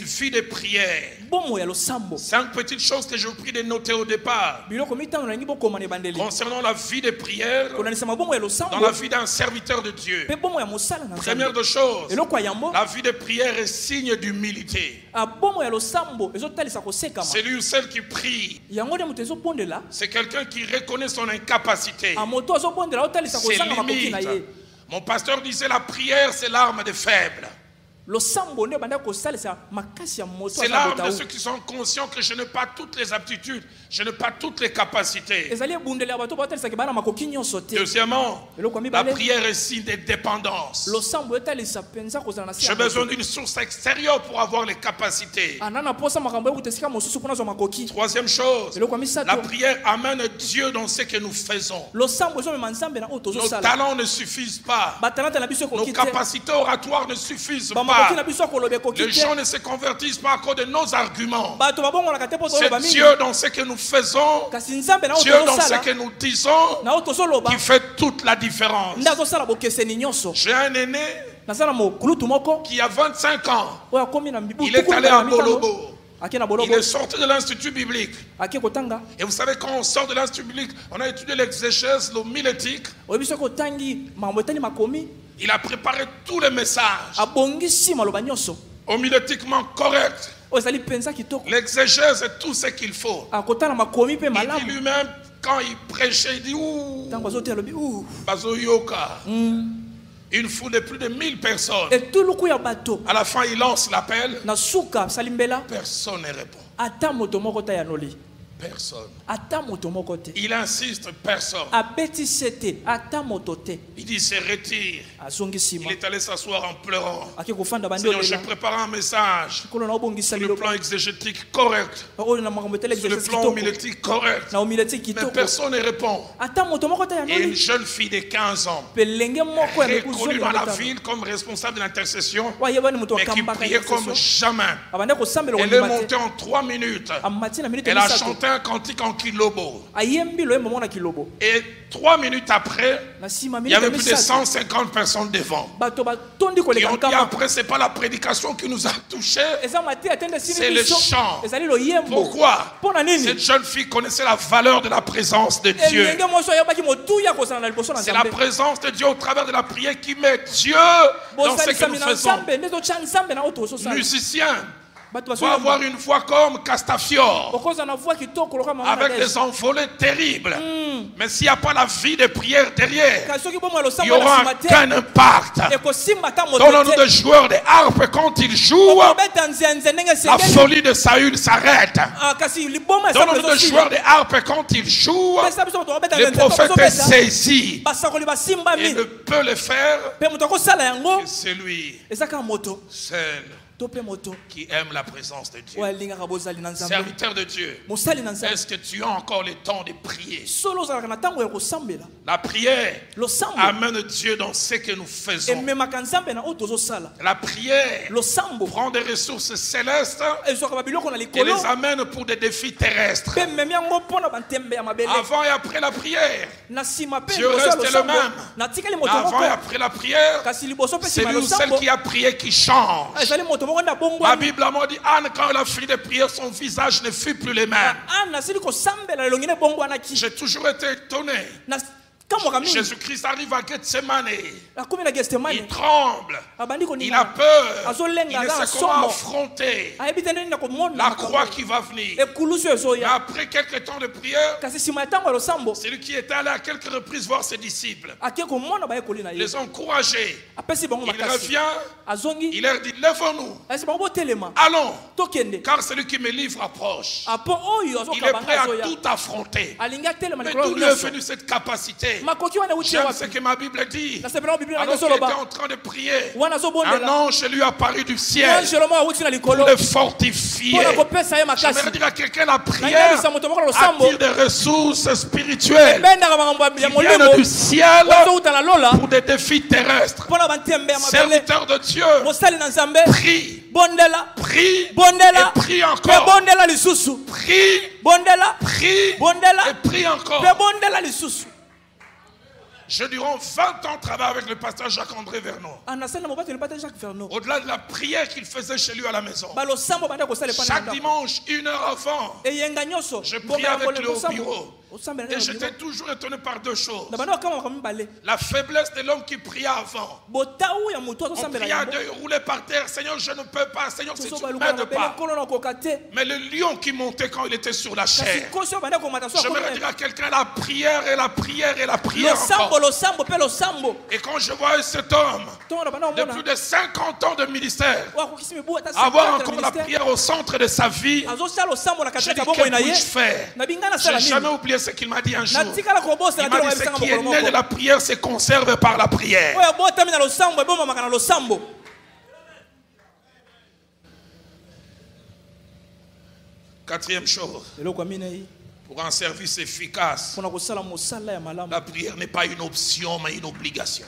Une vie de prière. 5 petites choses que je vous prie de noter au départ. Concernant la vie de prière, dans la vie d'un serviteur de Dieu. Première de choses, la vie de prière est signe d'humilité. Celui ou celle qui prie, c'est quelqu'un qui reconnaît son incapacité, ses limites. Mon pasteur disait la prière c'est l'arme des faibles. C'est l'arme de ceux qui sont conscients que je n'ai pas toutes les aptitudes, je n'ai pas toutes les capacités. Deuxièmement, la prière est signe de dépendance. J'ai besoin d'une source extérieure pour avoir les capacités. Troisième chose, la prière amène Dieu dans ce que nous faisons. Nos talents ne suffisent pas. Nos capacités oratoires ne suffisent pas. Les gens ne se convertissent pas à cause de nos arguments. C'est Dieu dans ce que nous faisons, Dieu dans ce que nous disons, qui fait toute la différence. J'ai un aîné qui a 25 ans. Il est allé à Bolobo. Il est sorti de l'institut biblique. Et vous savez, quand on sort de l'institut biblique, on a étudié l'exégèse, l'homilétique. Il a préparé tous les messages homilétiquement corrects. L'exégèse est tout ce qu'il faut. Il dit lui-même, quand il prêchait, il dit ouh, Bazoyoka. Une foule de plus de 1000 personnes. À la fin, il lance l'appel. Personne ne répond. Personne. Il insiste, personne. Il dit, se retire. Il est allé s'asseoir en pleurant. Seigneur, je prépare un message sur le plan exégétique correct, sur le plan homilétique correct. Mais personne ne répond. Et une jeune fille de 15 ans, reconnue dans la ville comme responsable de l'intercession, mais qui priait comme jamais. Elle est montée en 3 minutes. Elle a chanté un cantique en kilobo. Et 3 minutes après, il y avait plus de 150 personnes devant. Qui ont dit après, c'est pas la prédication qui nous a touchés, c'est le chant. Pourquoi? Cette jeune fille connaissait la valeur de la présence de Dieu. C'est la présence de Dieu au travers de la prière qui met Dieu dans ce que nous faisons. Musicien faut avoir une voix comme Castafiore, avec des envolées terribles. Mais s'il n'y a pas la vie de prière derrière, il n'y aura aucun impact. Donnons-nous des joueurs de harpe, quand ils jouent, la folie de Saül s'arrête. Donnons-nous des joueurs de harpe, quand ils jouent, le prophète est saisi. Il ne peut le faire que c'est lui seul qui aime la présence de Dieu. Serviteur de Dieu, est-ce que tu as encore le temps de prier? La prière amène Dieu dans ce que nous faisons. La prière prend des ressources célestes et les amène pour des défis terrestres. Avant et après la prière, Dieu reste le même. Avant et après la prière, c'est lui ou celle qui a prié qui change. La Bible a dit Anne, quand elle a fini de prier, son visage ne fut plus le même. J'ai toujours été étonné. Jésus-Christ arrive à Gethsemane. Il tremble. Il a peur. Il ne sait comment affronter la croix qui va venir. Mais après quelques temps de prière, c'est lui qui était allé à quelques reprises voir ses disciples. Il les a encouragés. Il revient. Il leur dit, lèvons-nous. Allons. Car celui qui me livre approche. Il est prêt à tout affronter. Mais d'où lui est venue cette capacité? J'aime ce que ma Bible dit. Alors qu'il était en train de prier, un ange lui est apparu du ciel pour le fortifier. J'aimerais dire à quelqu'un, la prière attire des ressources spirituelles qui viennent du ciel pour des défis terrestres. Serviteur de Dieu, prie. Prie et prie encore. Prie et prie encore. Je durant 20 ans travaille avec le pasteur Jacques-André Vernon. Au-delà de la prière qu'il faisait chez lui à la maison. Chaque dimanche, 1 heure avant, je priais avec lui au bureau. Et j'étais toujours étonné par deux choses. La faiblesse de l'homme qui priait avant. On priait à deux, il roulait par terre. Seigneur, je ne peux pas. Seigneur, si tu ne m'aides pas. Mais le lion qui montait quand il était sur la chair. J'aimerais dire à quelqu'un, la prière et la prière et la prière encore. Et quand je vois cet homme de plus de 50 ans de ministère avoir encore la prière au centre de sa vie, je dis, que puis-je faire? Je n'ai jamais oublié ce qu'il m'a dit un jour. Il m'a dit, ce qui est né de la prière se conserve par la prière. Quatrième chose, pour un service efficace, la prière n'est pas une option mais une obligation.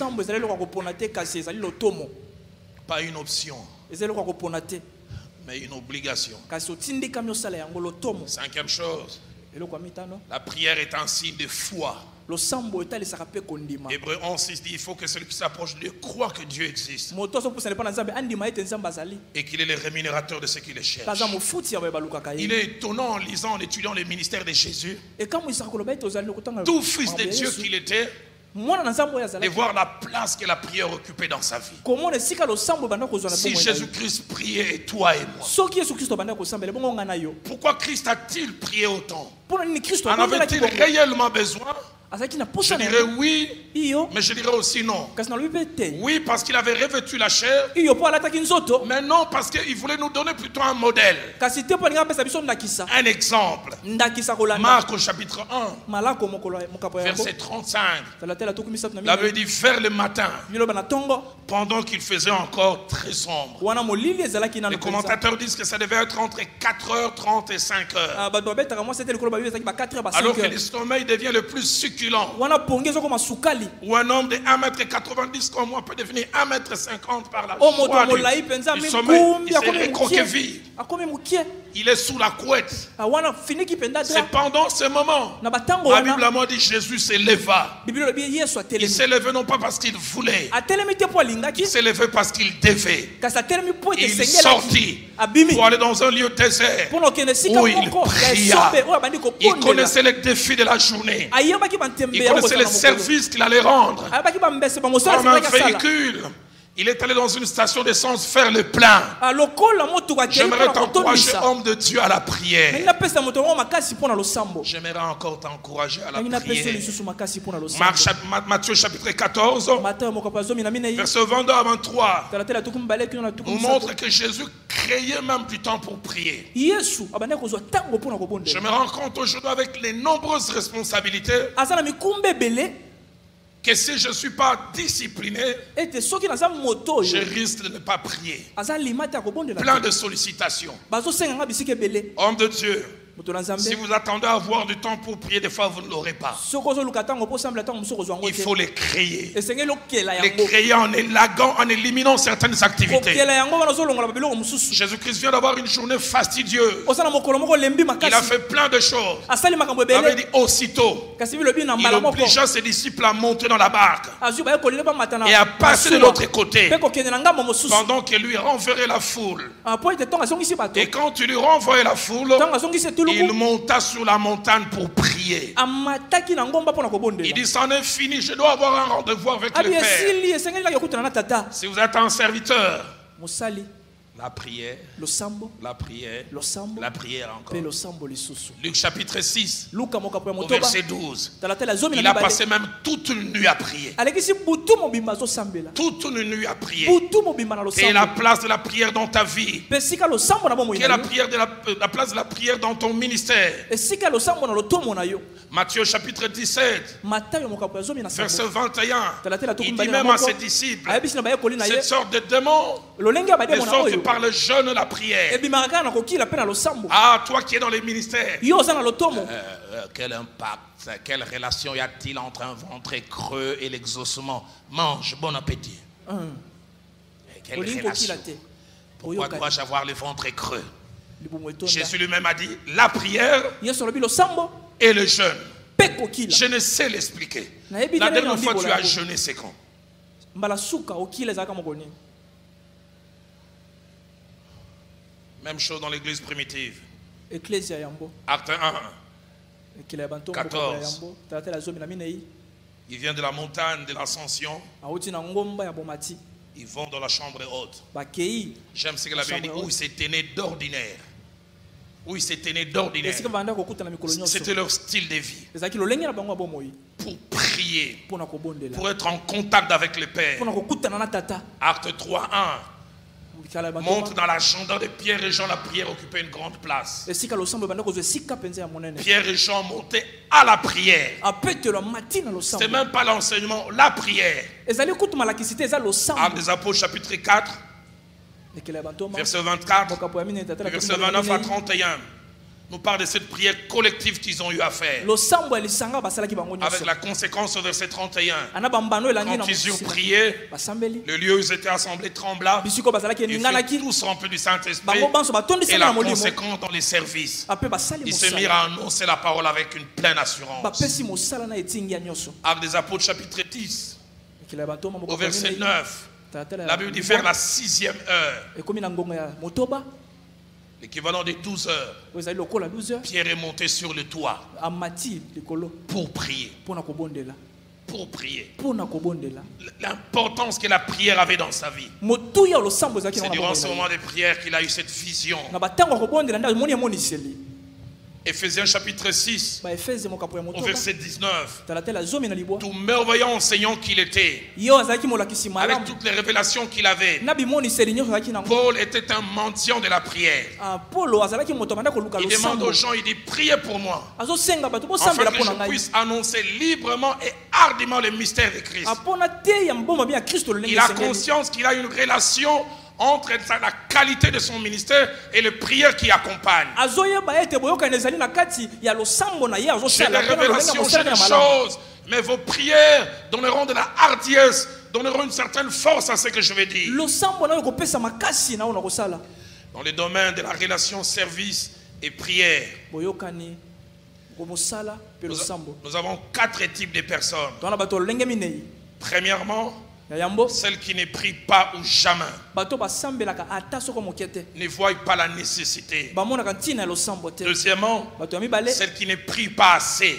Pas une option mais une obligation. Cinquième chose, la prière est un signe de foi. Hébreux 11:6 dit, il faut que celui qui s'approche de Dieu croit que Dieu existe et qu'il est le rémunérateur de ceux qui le cherchent. Il est étonnant en lisant, en étudiant les ministères de Jésus, tout fils de Dieu qu'il était, de voir la place que la prière occupait dans sa vie. Si Jésus-Christ priait et toi et moi, pourquoi Christ a-t-il prié autant? En avait-il réellement besoin? Je dirais oui, mais je dirais aussi non. Oui, parce qu'il avait revêtu la chair, mais non, parce qu'il voulait nous donner plutôt un modèle, un exemple. Marc au chapitre 1, verset 35, il avait dit vers le matin, pendant qu'il faisait encore très sombre. Les commentateurs disent que ça devait être entre 4h30 et 5h, alors que le sommeil devient le plus succulent. Ou un homme de 1m90 comme moi peut devenir 1m50 par la joie du sommeil. Il s'est recroquevillé. Il est sous la couette. C'est pendant ce moment, la Bible a dit, Jésus s'éleva. Il s'est levé non pas parce qu'il voulait, il s'est levé parce qu'il devait. Il sortit pour aller dans un lieu désert où il pria. Il connaissait les défis de la journée. Il connaissait les services qu'il allait rendre. Comme un véhicule, il est allé dans une station d'essence faire le plein. J'aimerais t'encourager, homme de Dieu, à la prière. J'aimerais encore t'encourager à la prière. Matthieu chapitre 14, verset 22 à 23, nous montre que Jésus créait même du temps pour prier. Je me rends compte aujourd'hui avec les nombreuses responsabilités que si je ne suis pas discipliné, je risque de ne pas prier. Plein de sollicitations. Homme de Dieu, si vous attendez à avoir du temps pour prier, des fois vous ne l'aurez pas. Il faut les créer. Les créer en élaguant, en éliminant certaines activités. Jésus-Christ vient d'avoir une journée fastidieuse. Il a fait plein de choses. Il avait dit aussitôt. Il obligea ses disciples à monter dans la barque et à passer de l'autre côté pendant qu'il lui renverrait la foule. Et quand il lui renvoyait la foule, il monta sur la montagne pour prier. Il dit, c'en est fini, je dois avoir un rendez-vous avec le Père. Si vous êtes un serviteur, la prière, la prière, la prière encore. Luc chapitre 6, au verset 12. Il a passé même toute une nuit à prier. Toute une nuit à prier. Quelle est la place de la prière dans ta vie? Quelle est la place de la prière dans ton ministère? Matthieu chapitre 17, verset 21. Il dit même à ses disciples, cette sorte de démon est sorti par le jeûne et la prière. Ah, toi qui es dans les ministères, quel impact, quelle relation y a-t-il entre un ventre creux et l'exaucement? Mange, bon appétit. Quelle relation? Pourquoi dois-je avoir le ventre creux? Jésus lui-même a dit, la prière et le jeûne Je ne sais l'expliquer. La dernière fois tu as jeûné, c'est quand? Même chose dans l'église primitive. Acte 1, 14. Il vient de la montagne de l'ascension. Ils vont dans la chambre haute. J'aime ce que la Bible dit, où ils se tenaient d'ordinaire. Où ils se tenaient d'ordinaire. C'était leur style de vie. Pour prier, pour être en contact avec le Père. Acte 3, 1. Montre dans l'agenda de Pierre et Jean, la prière occupait une grande place. Pierre et Jean montaient à la prière. C'était même pas l'enseignement, la prière. Actes des Apôtres chapitre 4, verset 24, verset 29 à 31. Nous parle de cette prière collective qu'ils ont eu à faire. Avec la conséquence au verset 31. Quand ils eurent prié, le lieu où ils étaient assemblés trembla. Ils furent tous remplis du Saint-Esprit. Et la conséquence dans les services. Ils se mirent à annoncer la parole avec une pleine assurance. Actes des Apôtres chapitre 10, au verset 9. La Bible dit vers la 6e heure. L'équivalent de 12 heures. Pierre est monté sur le toit pour prier. Pour prier. L'importance que la prière avait dans sa vie. C'est durant ce moment de prière qu'il a eu cette vision. Éphésiens chapitre 6, au verset 19. Tout merveilleux enseignant qu'il était, avec toutes les révélations qu'il avait, Paul était un mendiant de la prière. Il demande aux gens, il dit, priez pour moi, afin que je puisse annoncer librement et hardiment le mystère de Christ. Il a conscience qu'il a une relation entre la qualité de son ministère et les prières qui accompagnent. J'ai des révélations, j'ai des choses, mais vos prières donneront de la hardiesse, donneront une certaine force à ce que je vais dire. Dans les domaines de la relation service et prière, nous avons 4 types de personnes. Premièrement, celles qui ne prient pas ou jamais, ne voient pas la nécessité. Deuxièmement, celles qui ne prient pas assez,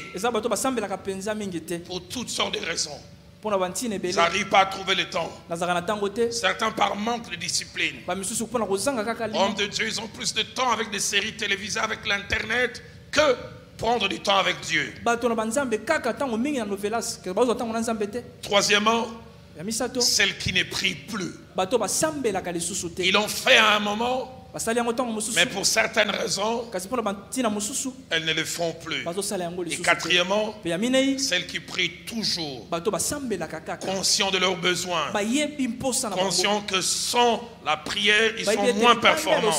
pour toutes sortes de raisons. Ils n'arrivent pas à trouver le temps. Certains par manque de discipline. Hommes de Dieu, ils ont plus de temps avec des séries télévisées, avec l'internet, que prendre du temps avec Dieu. Troisièmement, celles qui ne prient plus. Ils l'ont fait à un moment, mais pour certaines raisons, elles ne le font plus. Et quatrièmement, celles qui prient toujours, conscients de leurs besoins, conscients que sans la prière, ils sont moins performants.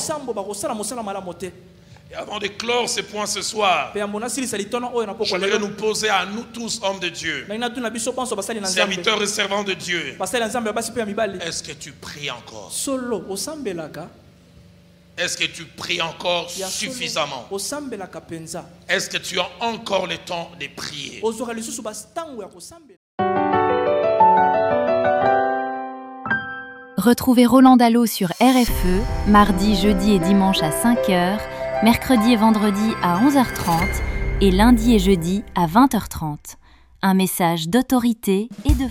Et avant de clore ce point ce soir, j'aimerais nous poser à nous tous, hommes de Dieu, serviteurs et servants de Dieu, est-ce que tu pries encore? Est-ce que tu pries encore suffisamment? Est-ce que tu as encore le temps de prier? Retrouvez Roland Dallot sur RFE, mardi, jeudi et dimanche à 5h, mercredi et vendredi à 11h30 et lundi et jeudi à 20h30. Un message d'autorité et de